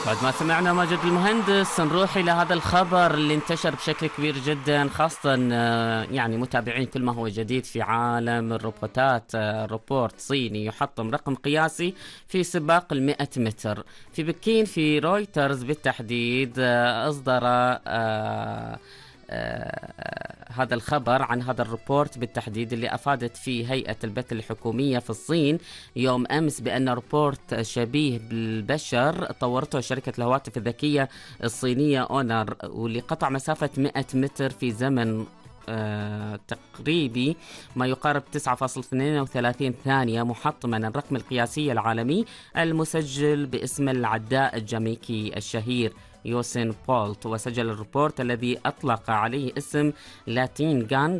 بعد ما سمعنا ماجد المهندس نروح إلى هذا الخبر اللي انتشر بشكل كبير جدا، خاصة يعني متابعين كل ما هو جديد في عالم الروبوتات. روبوت صيني يحطم رقم قياسي في سباق 100 متر في بكين. في رويترز بالتحديد أصدر هذا الخبر عن هذا الروبورت بالتحديد، اللي أفادت فيه هيئة البث الحكومية في الصين يوم أمس بأن روبورت شبيه بالبشر طورته شركة الهواتف الذكية الصينية أونر، واللي قطع مسافة 100 متر في زمن تقريبي ما يقارب 9.32 ثانية، محطما الرقم القياسي العالمي المسجل باسم العداء الجامايكي الشهير يوسين بولت. وسجل الروبورت الذي أطلق عليه اسم لاتين جانج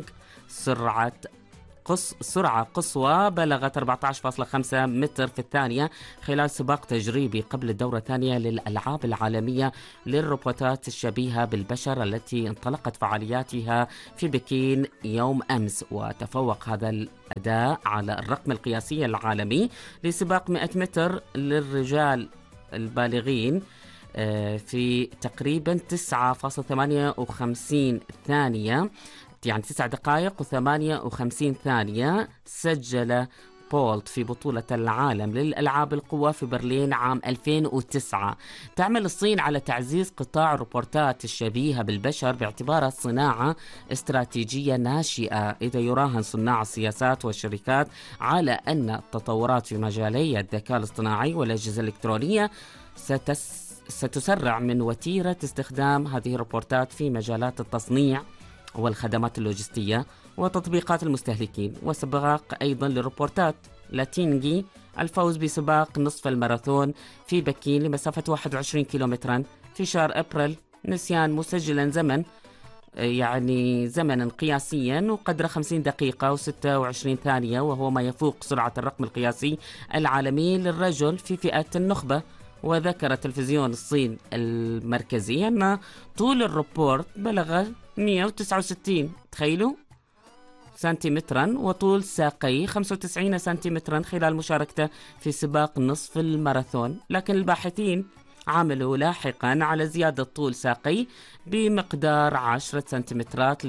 سرعة قصوى بلغت 14.5 متر في الثانية خلال سباق تجريبي قبل الدورة الثانية للألعاب العالمية للروبوتات الشبيهة بالبشر التي انطلقت فعالياتها في بكين يوم أمس. وتفوق هذا الأداء على الرقم القياسي العالمي لسباق 100 متر للرجال البالغين في تقريبا 9.58 ثانية، يعني 9 دقائق و58 ثانية. سجل بولت في بطولة العالم للألعاب القوى في برلين عام 2009. تعمل الصين على تعزيز قطاع الروبوتات الشبيهة بالبشر باعتبارها صناعة استراتيجية ناشئة، إذا يراهن صناع السياسات والشركات على أن التطورات في مجالي الذكاء الاصطناعي والأجهزة الإلكترونية ستسرع من وتيرة استخدام هذه الروبوتات في مجالات التصنيع والخدمات اللوجستية وتطبيقات المستهلكين. وسبق أيضا للروبوتات لاتينجي الفوز بسباق نصف الماراثون في بكين لمسافة 21 كيلومترا في شهر أبريل نسيان، مسجلا يعني زمنا قياسيا وقدر 50 دقيقة و26 ثانية، وهو ما يفوق سرعة الرقم القياسي العالمي للرجل في فئة النخبة. وذكر تلفزيون الصين المركزي أن طول الروبورت بلغ 169 تخيلوا سنتيمترا، وطول ساقي 95 سنتيمترا خلال مشاركته في سباق نصف الماراثون. لكن الباحثين عملوا لاحقا على زيادة طول ساقي بمقدار 10 سنتيمترات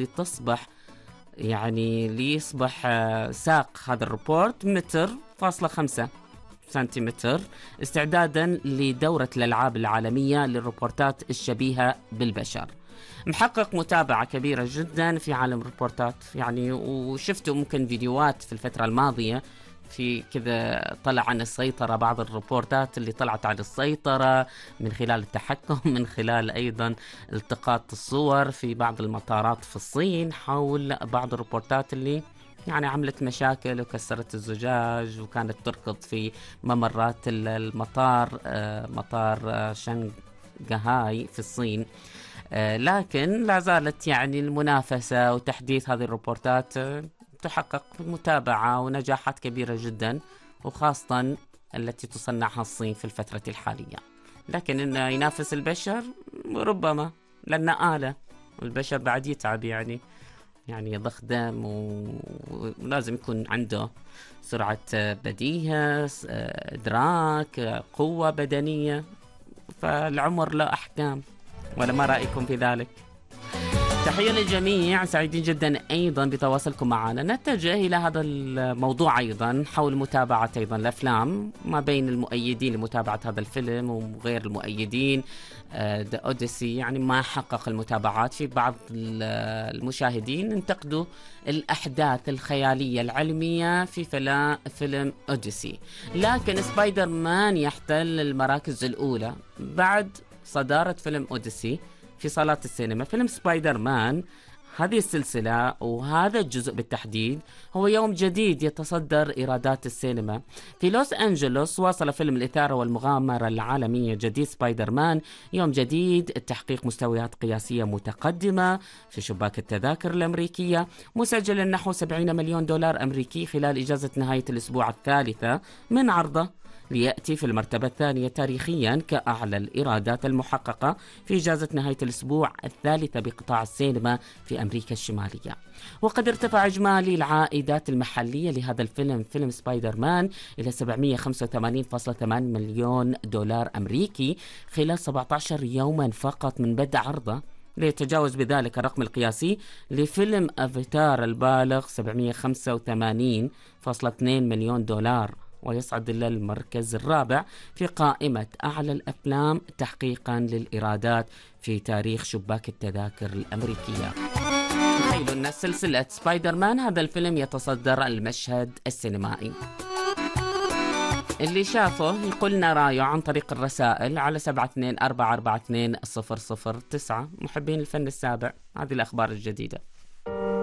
ليصبح ساق هذا الروبورت 1.5 سنتيمتر، استعدادا لدورة الألعاب العالمية للروبوتات الشبيهة بالبشر. محقق متابعة كبيرة جدا في عالم الروبوتات، يعني وشفتوا ممكن فيديوهات في الفترة الماضية في كذا طلع عن السيطرة، بعض الروبوتات اللي طلعت عن السيطرة من خلال التحكم، من خلال أيضا التقاط الصور في بعض المطارات في الصين حول بعض الروبوتات اللي يعني عملت مشاكل وكسرت الزجاج وكانت تركض في ممرات المطار، مطار شنغهاي في الصين. لكن لا زالت يعني المنافسة وتحديث هذه الروبوتات تحقق متابعة ونجاحات كبيرة جدا، وخاصة التي تصنعها الصين في الفترة الحالية. لكن إنه ينافس البشر ربما، لأنه آلة والبشر بعد يتعب، يعني يضخ دم ولازم يكون عنده سرعة بديهة، إدراك، قوة بدنية، فالعمر له أحكام. ولا ما رأيكم في ذلك؟ تحية للجميع، سعيدين جدا أيضا بتواصلكم معنا. نتجه إلى هذا الموضوع أيضا حول متابعة أيضا الأفلام ما بين المؤيدين لمتابعة هذا الفيلم وغير المؤيدين. The Odyssey يعني ما حقق المتابعات. في بعض المشاهدين انتقدوا الأحداث الخيالية العلمية في فيلم أوديسي، لكن سبايدر مان يحتل المراكز الأولى بعد صدارة فيلم أوديسي في صالات السينما. فيلم سبايدر مان هذه السلسلة وهذا الجزء بالتحديد هو يوم جديد يتصدر إيرادات السينما. في لوس أنجلوس واصل فيلم الإثارة والمغامرة العالمية جديد سبايدر مان يوم جديد تحقيق مستويات قياسية متقدمة في شباك التذاكر الأمريكية، مسجلا نحو 70 مليون دولار أمريكي خلال إجازة نهاية الأسبوع الثالثة من عرضه. ليأتي في المرتبة الثانية تاريخيا كأعلى الإيرادات المحققة في جائزة نهاية الأسبوع الثالثة بقطاع السينما في أمريكا الشمالية. وقد ارتفع إجمالي العائدات المحلية لهذا الفيلم، فيلم سبايدر مان، إلى 785.8 مليون دولار أمريكي خلال 17 يوما فقط من بدء عرضه، ليتجاوز بذلك الرقم القياسي لفيلم أفاتار البالغ 785.2 مليون دولار، ويصعد إلى المركز الرابع في قائمة أعلى الأفلام تحقيقا للإيرادات في تاريخ شباك التذاكر الأمريكية. تخيلوا أن سلسلة سبايدر مان هذا الفيلم يتصدر المشهد السينمائي. اللي شافه يقولنا رايه عن طريق الرسائل على 72442009. محبين الفن السابع، هذه الأخبار الجديدة.